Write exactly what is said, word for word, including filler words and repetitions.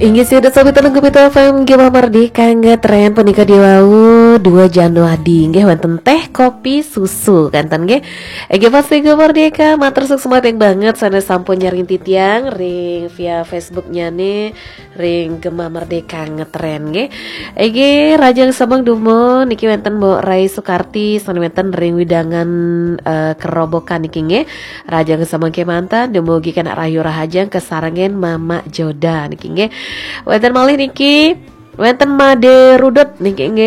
Inggih sih sobat tenang Gupita F M Gema Merdeka ngetren penikah di wau dua Januari nggih wonten teh kopi susu kanten nggih. Nggih pasti Gema Merdeka matur sukses yang banget sana sampun nyaring titiang ring via Facebooknya nih ring Gema Merdeka ngetren nggih. Nggih rajang sabang dumo niki wonten Mbok Rai Sukarti sana wonten ring widangan uh, kerobokan niki nggih. Rajang sabang kemantan dumugi kana rayu rahajang kesarengen Mama Joda niki nggih. Wonten malih niki wonten Made Rudot niki nggih.